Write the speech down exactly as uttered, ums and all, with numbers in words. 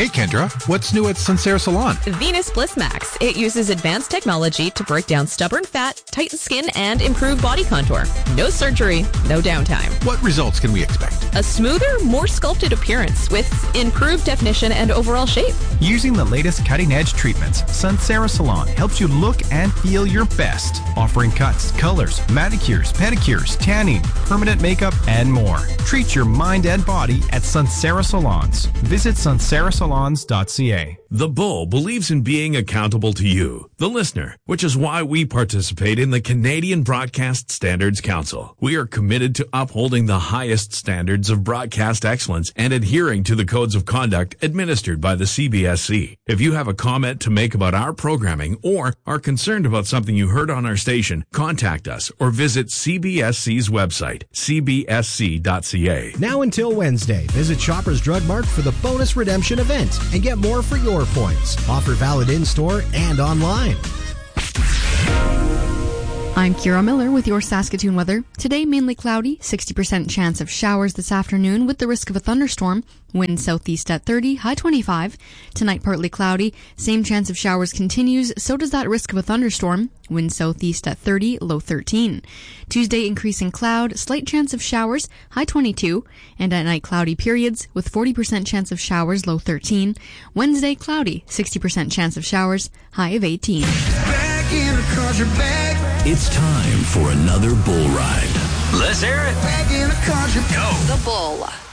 Hey Kendra, what's new at Suncera Salon? Venus Bliss Max. It uses advanced technology to break down stubborn fat, tighten skin, and improve body contour. No surgery, no downtime. What results can we expect? A smoother, more sculpted appearance with improved definition and overall shape. Using the latest cutting-edge treatments, Suncera Salon helps you look and feel your best, offering cuts, colors, manicures, pedicures, tanning, permanent makeup, and more. Treat your mind and body at Suncera Salons. Visit suncera salons dot c a. The Bull believes in being accountable to you, the listener, which is why we participate in the Canadian Broadcast Standards Council. We are committed to upholding the highest standards of broadcast excellence and adhering to the codes of conduct administered by the C B S C. If you have a comment to make about our programming or are concerned about something you heard on our station, contact us or visit C B S C's website, c b s c dot c a. Now until Wednesday, visit Shoppers Drug Mart for the bonus redemption event and get more for your points. Offer valid in-store and online. I'm Kira Miller with your Saskatoon weather. Today, mainly cloudy, sixty percent chance of showers this afternoon with the risk of a thunderstorm. Wind southeast at thirty, high twenty-five. Tonight, partly cloudy. Same chance of showers continues, so does that risk of a thunderstorm. Wind southeast at thirty, low thirteen. Tuesday, increasing cloud, slight chance of showers, high twenty-two. And at night, cloudy periods with forty percent chance of showers, low thirteen. Wednesday, cloudy, sixty percent chance of showers, high of eighteen. Back in the country, back. It's time for another bull ride. Let's hear it. Back in the country. Go. The Bull.